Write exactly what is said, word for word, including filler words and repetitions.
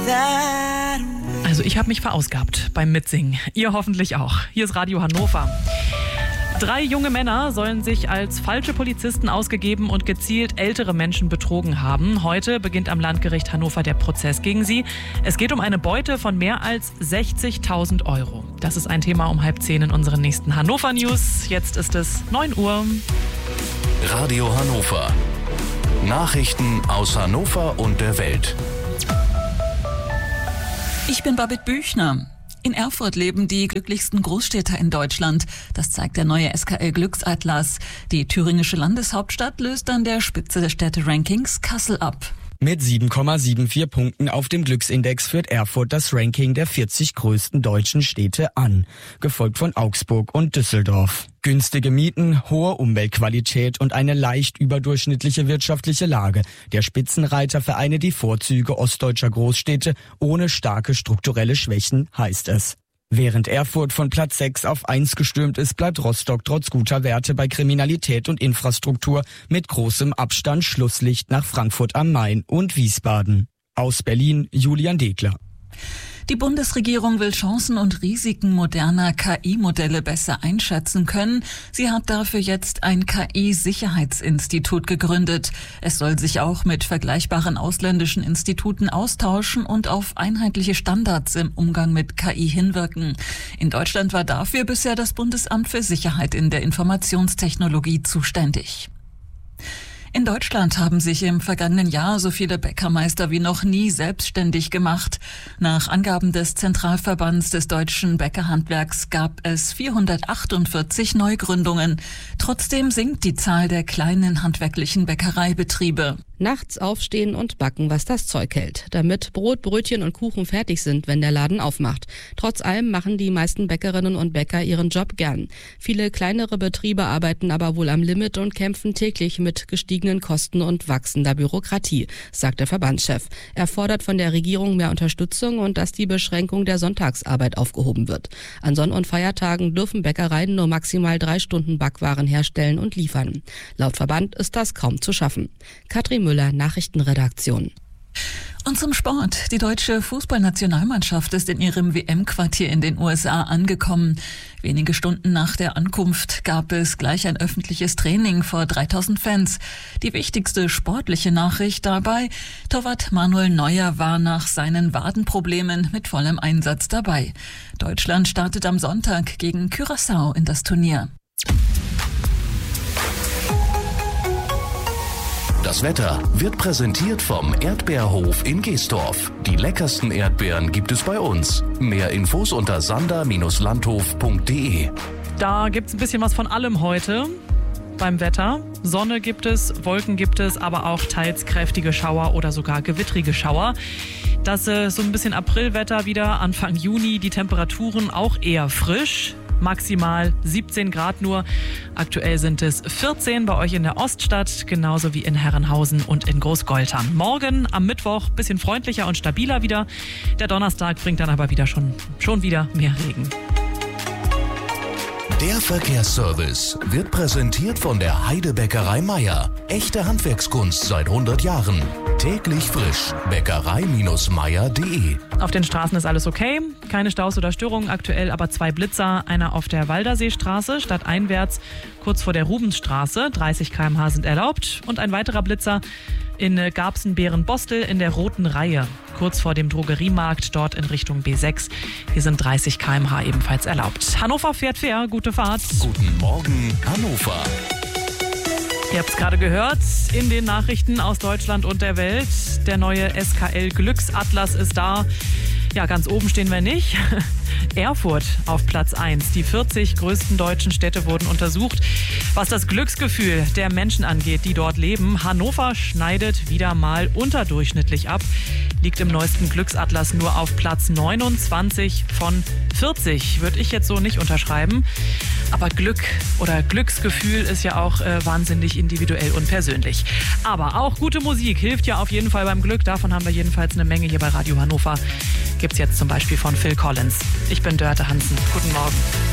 Also ich habe mich verausgabt beim Mitsingen. Ihr hoffentlich auch. Hier ist Radio Hannover. Drei junge Männer sollen sich als falsche Polizisten ausgegeben und gezielt ältere Menschen betrogen haben. Heute beginnt am Landgericht Hannover der Prozess gegen sie. Es geht um eine Beute von mehr als sechzigtausend Euro. Das ist ein Thema um halb zehn in unseren nächsten Hannover News. Jetzt ist es neun Uhr. Radio Hannover. Nachrichten aus Hannover und der Welt. Ich bin Babette Büchner. In Erfurt leben die glücklichsten Großstädter in Deutschland. Das zeigt der neue S K L-Glücksatlas. Die thüringische Landeshauptstadt löst an der Spitze des Städte-Rankings Kassel ab. Mit sieben Komma vierundsiebzig Punkten auf dem Glücksindex führt Erfurt das Ranking der vierzig größten deutschen Städte an, gefolgt von Augsburg und Düsseldorf. Günstige Mieten, hohe Umweltqualität und eine leicht überdurchschnittliche wirtschaftliche Lage. Der Spitzenreiter vereine die Vorzüge ostdeutscher Großstädte ohne starke strukturelle Schwächen, heißt es. Während Erfurt von Platz sechs auf eins gestürmt ist, bleibt Rostock trotz guter Werte bei Kriminalität und Infrastruktur mit großem Abstand Schlusslicht nach Frankfurt am Main und Wiesbaden. Aus Berlin, Julian Degler. Die Bundesregierung will Chancen und Risiken moderner K I-Modelle besser einschätzen können. Sie hat dafür jetzt ein K I-Sicherheitsinstitut gegründet. Es soll sich auch mit vergleichbaren ausländischen Instituten austauschen und auf einheitliche Standards im Umgang mit K I hinwirken. In Deutschland war dafür bisher das Bundesamt für Sicherheit in der Informationstechnologie zuständig. In Deutschland haben sich im vergangenen Jahr so viele Bäckermeister wie noch nie selbstständig gemacht. Nach Angaben des Zentralverbands des deutschen Bäckerhandwerks gab es vierhundertachtundvierzig Neugründungen. Trotzdem sinkt die Zahl der kleinen handwerklichen Bäckereibetriebe. Nachts aufstehen und backen, was das Zeug hält, damit Brot, Brötchen und Kuchen fertig sind, wenn der Laden aufmacht. Trotz allem machen die meisten Bäckerinnen und Bäcker ihren Job gern. Viele kleinere Betriebe arbeiten aber wohl am Limit und kämpfen täglich mit gestiegenen Kosten und wachsender Bürokratie, sagt der Verbandschef. Er fordert von der Regierung mehr Unterstützung und dass die Beschränkung der Sonntagsarbeit aufgehoben wird. An Sonn- und Feiertagen dürfen Bäckereien nur maximal drei Stunden Backwaren herstellen und liefern. Laut Verband ist das kaum zu schaffen. Katrin Müller, Nachrichtenredaktion. Und zum Sport. Die deutsche Fußballnationalmannschaft ist in ihrem W M-Quartier in den U S A angekommen. Wenige Stunden nach der Ankunft gab es gleich ein öffentliches Training vor dreitausend Fans. Die wichtigste sportliche Nachricht dabei: Torwart Manuel Neuer war nach seinen Wadenproblemen mit vollem Einsatz dabei. Deutschland startet am Sonntag gegen Curaçao in das Turnier. Das Wetter wird präsentiert vom Erdbeerhof in Geesdorf. Die leckersten Erdbeeren gibt es bei uns. Mehr Infos unter sander Bindestrich landhof punkt de. Da gibt's ein bisschen was von allem heute beim Wetter. Sonne gibt es, Wolken gibt es, aber auch teils kräftige Schauer oder sogar gewittrige Schauer. Das ist so ein bisschen Aprilwetter wieder, Anfang Juni. Die Temperaturen auch eher frisch. Maximal siebzehn Grad nur. Aktuell sind es vierzehn bei euch in der Oststadt, genauso wie in Herrenhausen und in Großgoltern. Morgen am Mittwoch bisschen freundlicher und stabiler wieder. Der Donnerstag bringt dann aber wieder schon, schon wieder mehr Regen. Der Verkehrsservice wird präsentiert von der Heidebäckerei Meier. Echte Handwerkskunst seit hundert Jahren. Täglich frisch. Bäckerei Meier punkt de. Auf den Straßen ist alles okay. Keine Staus oder Störungen. Aktuell aber zwei Blitzer. Einer auf der Walderseestraße, stadteinwärts, kurz vor der Rubensstraße. dreißig Kilometer pro Stunde sind erlaubt. Und ein weiterer Blitzer in Garbsen-Behren-Bostel in der roten Reihe. Kurz vor dem Drogeriemarkt, dort in Richtung B sechs. Hier sind dreißig Kilometer pro Stunde ebenfalls erlaubt. Hannover fährt fair. Gute Fahrt. Guten Morgen, Hannover. Ihr habt es gerade gehört in den Nachrichten aus Deutschland und der Welt. Der neue S K L-Glücksatlas ist da. Ja, ganz oben stehen wir nicht. Erfurt auf Platz eins. Die vierzig größten deutschen Städte wurden untersucht. Was das Glücksgefühl der Menschen angeht, die dort leben, Hannover schneidet wieder mal unterdurchschnittlich ab. Liegt im neuesten Glücksatlas nur auf Platz neunundzwanzig von vierzig. Würde ich jetzt so nicht unterschreiben. Aber Glück oder Glücksgefühl ist ja auch äh, wahnsinnig individuell und persönlich. Aber auch gute Musik hilft ja auf jeden Fall beim Glück. Davon haben wir jedenfalls eine Menge hier bei Radio Hannover. Gibt's jetzt zum Beispiel von Phil Collins. Ich bin Dörte Hansen. Guten Morgen.